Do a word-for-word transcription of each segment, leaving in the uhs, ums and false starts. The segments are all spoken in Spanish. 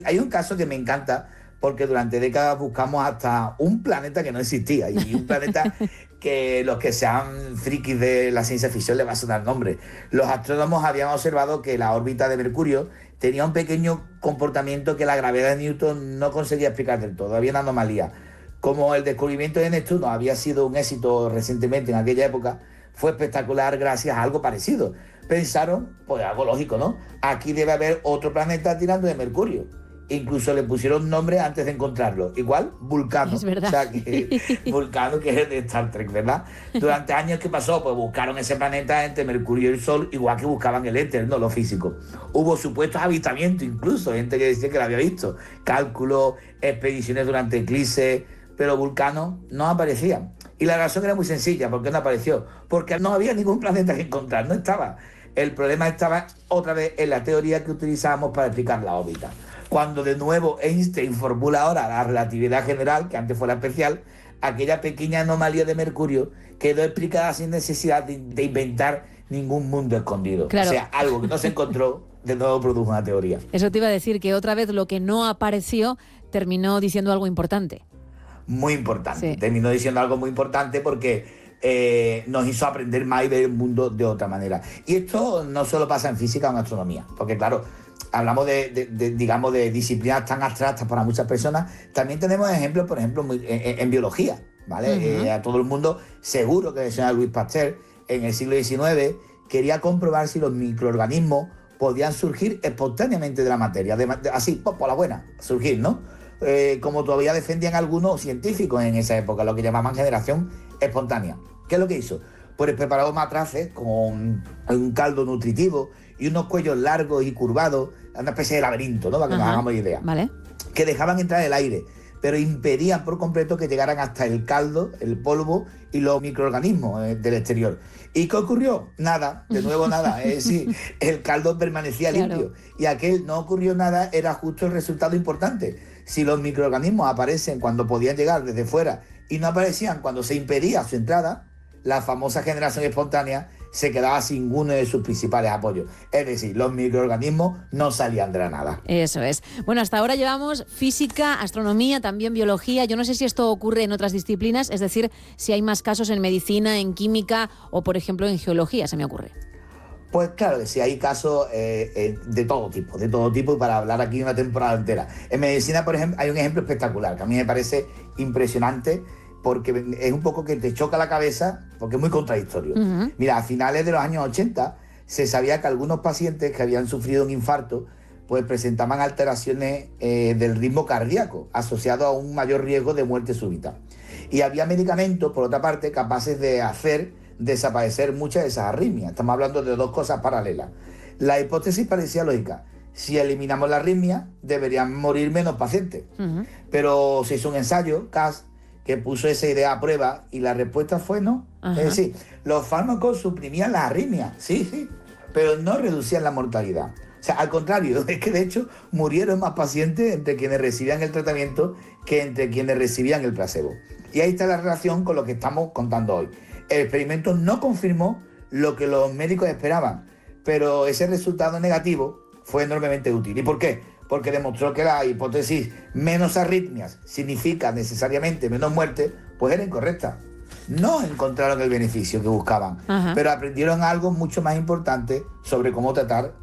Hay un caso que me encanta porque durante décadas buscamos hasta un planeta que no existía y un planeta que los que sean frikis de la ciencia ficción le va a sonar nombre. Los astrónomos habían observado que la órbita de Mercurio tenía un pequeño comportamiento que la gravedad de Newton no conseguía explicar del todo, había una anomalía. Como el descubrimiento de Neptuno había sido un éxito recientemente en aquella época, fue espectacular gracias a algo parecido. Pensaron, pues algo lógico, ¿no? Aquí debe haber otro planeta tirando de Mercurio. Incluso le pusieron nombre antes de encontrarlo. Igual, Vulcano. Es verdad. O sea, que Vulcano, que es el de Star Trek, ¿verdad? Durante años, ¿qué pasó? Pues buscaron ese planeta entre Mercurio y el Sol, igual que buscaban el éter, ¿no? Lo físico. Hubo supuestos avistamientos, incluso, gente que decía que lo había visto. Cálculos, expediciones durante eclipses, pero Vulcano no aparecía. Y la razón era muy sencilla. ¿Por qué no apareció? Porque no había ningún planeta que encontrar, no estaba. El problema estaba otra vez en la teoría que utilizábamos para explicar la órbita. Cuando de nuevo Einstein formula ahora la relatividad general, que antes fue la especial, aquella pequeña anomalía de Mercurio quedó explicada sin necesidad de, de inventar ningún mundo escondido. Claro. O sea, algo que no se encontró, de nuevo produjo una teoría. Eso te iba a decir, que otra vez lo que no apareció terminó diciendo algo importante. Muy importante. Sí. Terminó diciendo algo muy importante porque eh, nos hizo aprender más y ver el mundo de otra manera. Y esto no solo pasa en física o en astronomía, porque claro, hablamos de, de, de, digamos, de disciplinas tan abstractas para muchas personas. También tenemos ejemplos, por ejemplo, muy, en, en biología, ¿vale? Uh-huh. Eh, a todo el mundo seguro que el señor Louis Pasteur en el siglo diecinueve quería comprobar si los microorganismos podían surgir espontáneamente de la materia, de, de, así, por, por la buena, surgir, ¿no? Eh, como todavía defendían algunos científicos en esa época, lo que llamaban generación espontánea. ¿Qué es lo que hizo? Pues preparó matraces con un caldo nutritivo y unos cuellos largos y curvados, una especie de laberinto, ¿no? Para que Ajá, nos hagamos idea. Vale. Que dejaban entrar el aire, pero impedían por completo que llegaran hasta el caldo, el polvo y los microorganismos eh, del exterior. ¿Y qué ocurrió? Nada, de nuevo nada. Es decir, el caldo permanecía claro. limpio. Y aquel no ocurrió nada era justo el resultado importante. Si los microorganismos aparecen cuando podían llegar desde fuera y no aparecían cuando se impedía su entrada, la famosa generación espontánea se quedaba sin uno de sus principales apoyos. Es decir, los microorganismos no salían de la nada. Eso es. Bueno, hasta ahora llevamos física, astronomía, también biología. Yo no sé si esto ocurre en otras disciplinas, es decir, si hay más casos en medicina, en química o, por ejemplo, en geología, se me ocurre. Pues claro que sí, hay casos eh, eh, de todo tipo, de todo tipo, y para hablar aquí una temporada entera. En medicina, por ejemplo, hay un ejemplo espectacular, que a mí me parece impresionante, porque es un poco que te choca la cabeza, porque es muy contradictorio. Uh-huh. Mira, a finales de los años ochenta se sabía que algunos pacientes que habían sufrido un infarto pues presentaban alteraciones eh, del ritmo cardíaco, asociado a un mayor riesgo de muerte súbita. Y había medicamentos, por otra parte, capaces de hacer desaparecer muchas de esas arritmias. Estamos hablando de dos cosas paralelas. La hipótesis parecía lógica. Si eliminamos la arritmia, deberían morir menos pacientes. Uh-huh. Pero se hizo un ensayo, C A S, que puso esa idea a prueba y la respuesta fue no. Ajá. Es decir, los fármacos suprimían las arritmias, sí, sí, pero no reducían la mortalidad. O sea, al contrario, es que de hecho murieron más pacientes entre quienes recibían el tratamiento que entre quienes recibían el placebo. Y ahí está la relación con lo que estamos contando hoy. El experimento no confirmó lo que los médicos esperaban, pero ese resultado negativo fue enormemente útil. ¿Y por qué? Porque demostró que la hipótesis menos arritmias significa necesariamente menos muerte, pues era incorrecta. No encontraron el beneficio que buscaban, Ajá. pero aprendieron algo mucho más importante sobre cómo tratar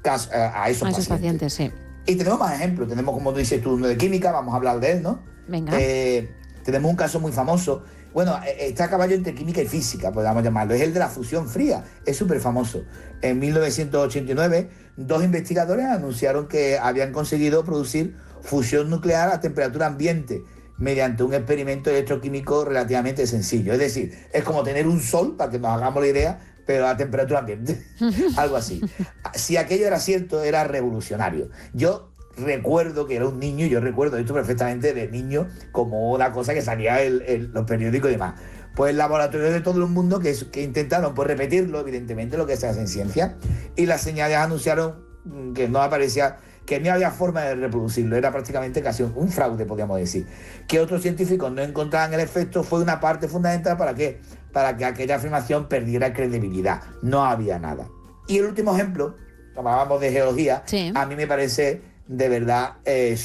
a esos, a esos pacientes. pacientes sí. Y tenemos más ejemplos. Tenemos, como dices tú, uno de química, vamos a hablar de él, ¿no? Venga. Eh, tenemos un caso muy famoso. Bueno, está a caballo entre química y física, podríamos llamarlo. Es el de la fusión fría. Es súper famoso. En mil novecientos ochenta y nueve, dos investigadores anunciaron que habían conseguido producir fusión nuclear a temperatura ambiente mediante un experimento electroquímico relativamente sencillo. Es decir, es como tener un sol, para que nos hagamos la idea, pero a temperatura ambiente. Algo así. Si aquello era cierto, era revolucionario. Yo recuerdo que era un niño, yo recuerdo esto perfectamente de niño, como una cosa que salía en, en los periódicos y demás. Pues laboratorios de todo el mundo que, que intentaron pues, repetirlo, evidentemente, lo que se hace en ciencia, y las señales anunciaron que no aparecía, que no había forma de reproducirlo, era prácticamente casi un fraude, podríamos decir. Que otros científicos no encontraban el efecto fue una parte fundamental para qué, para que aquella afirmación perdiera credibilidad. No había nada. Y el último ejemplo, como hablábamos de geología, sí. a mí me parece de verdad eh,